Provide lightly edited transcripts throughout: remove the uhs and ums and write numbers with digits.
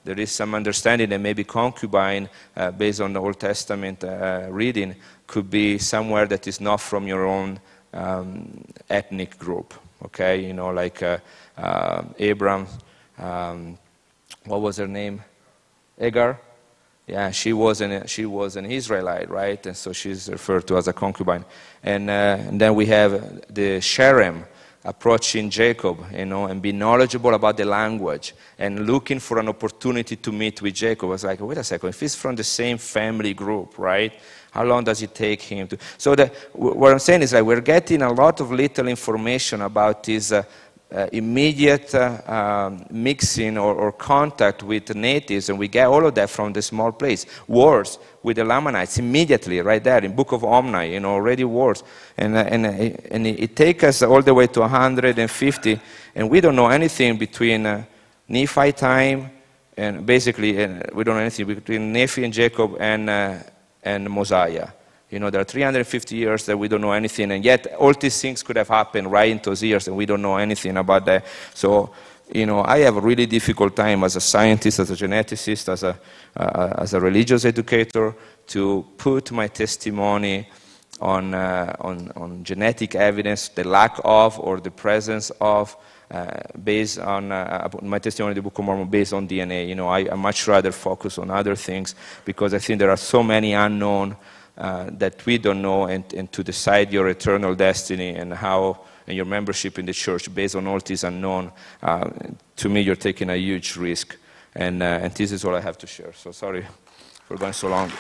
there is some understanding that maybe concubine, based on the Old Testament reading, could be somewhere that is not from your own ethnic group. Okay, you know, like Abram, what was her name? Hagar. Yeah, she was an Israelite, right? And so she's referred to as a concubine. And then we have the Sherem approaching Jacob, you know, and be knowledgeable about the language and looking for an opportunity to meet with Jacob. I was like, wait a second, if he's from the same family group, right? How long does it take him to? So what I'm saying is like we're getting a lot of little information about his immediate mixing or contact with the natives, and we get all of that from the small place. Wars with the Lamanites immediately, right there in Book of Omni, you know, already wars, and it takes us all the way to 150, and we don't know anything between Nephi time and basically we don't know anything between Nephi and Jacob and Mosiah. You know, there are 350 years that we don't know anything, and yet all these things could have happened right in those years, and we don't know anything about that. So, you know, I have a really difficult time as a scientist, as a geneticist, as a religious educator, to put my testimony on genetic evidence, the lack of or the presence of, based on my testimony in the Book of Mormon, based on DNA. You know, I much rather focus on other things because I think there are so many unknown that we don't know, and to decide your eternal destiny and how and your membership in the church based on all this unknown, to me you're taking a huge risk, and this is all I have to share. So sorry for going so long.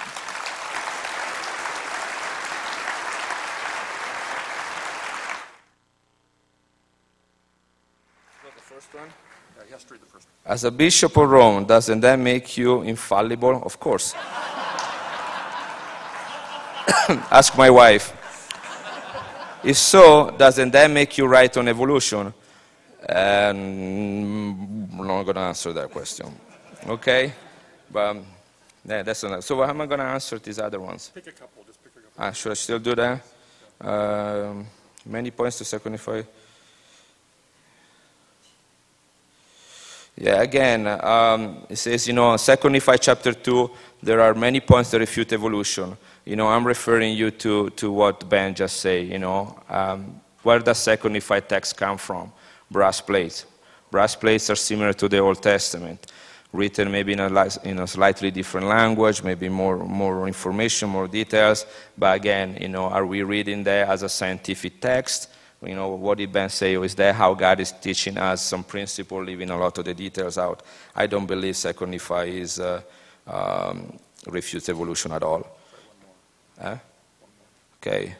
As a bishop of Rome, doesn't that make you infallible? Of course. Ask my wife. If so, doesn't that make you right on evolution? I'm not going to answer that question. Okay? But yeah, that's enough. So how am I going to answer these other ones? Pick a couple. Just pick a couple. Should I still do that? Many points to secondify. Yeah, again, it says, you know, 2 Nephi chapter 2, there are many points that refute evolution. You know, I'm referring you to what Ben just said, you know. Where does 2 Nephi text come from? Brass plates. Brass plates are similar to the Old Testament, written maybe in a slightly different language, maybe more information, more details. But again, you know, are we reading that as a scientific text? You know, what did Ben say? Is that how God is teaching us some principle, leaving a lot of the details out? I don't believe 2 Nephi is refutes evolution at all. Okay.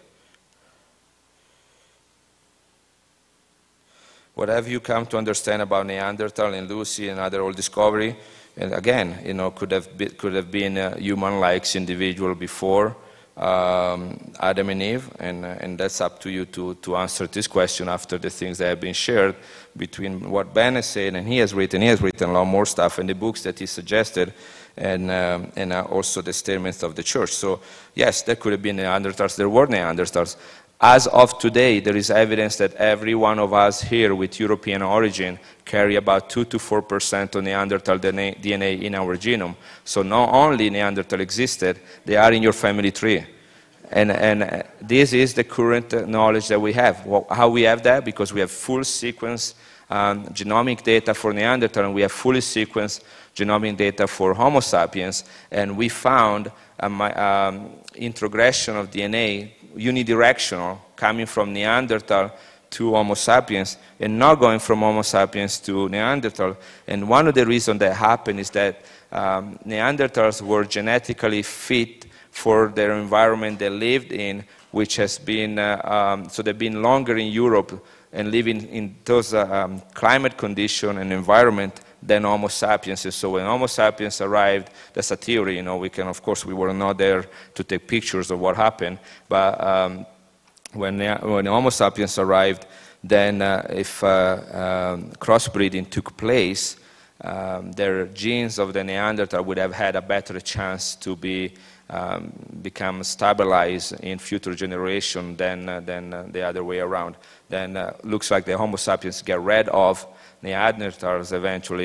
What have you come to understand about Neanderthal and Lucy and other old discovery? And again, you know, could have been a human-like individual before Adam and Eve, and that's up to you to answer this question after the things that have been shared between what Ben has said and he has written a lot more stuff in the books that he suggested, and also the statements of the church. So yes, there could have been Neanderthals, there were Neanderthals. As of today, there is evidence that every one of us here with European origin carry about 2 to 4% of Neanderthal DNA in our genome. So not only Neanderthal existed, they are in your family tree. And this is the current knowledge that we have. How we have that? Because we have full sequence genomic data for Neanderthal, and we have fully sequenced genomic data for Homo sapiens, and we found introgression of DNA, unidirectional, coming from Neanderthal to Homo sapiens, and not going from Homo sapiens to Neanderthal. And one of the reasons that happened is that Neanderthals were genetically fit for their environment they lived in, which has been, so they've been longer in Europe and living in those climate condition and environment than Homo sapiens. And so when Homo sapiens arrived, that's a theory, you know, we can, of course, we were not there to take pictures of what happened, but when Homo sapiens arrived, then if crossbreeding took place, their genes of the Neanderthal would have had a better chance to become stabilized in future generation than the other way around. Then looks like the Homo sapiens get rid of Neanderthals eventually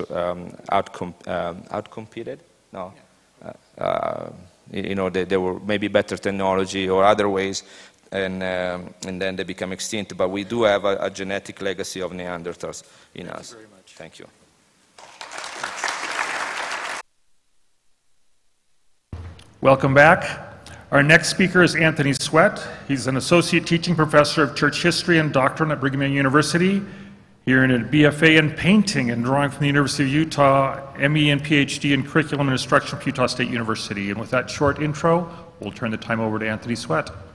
outcompeted. No, they were maybe better technology or other ways, and then they become extinct. But we do have a genetic legacy of Neanderthals in us. Thank you very much. Thank you. Welcome back. Our next speaker is Anthony Sweat. He's an associate teaching professor of church history and doctrine at Brigham Young University. He earned a BFA in painting and drawing from the University of Utah, ME and PhD in curriculum and instruction from Utah State University. And with that short intro, we'll turn the time over to Anthony Sweat.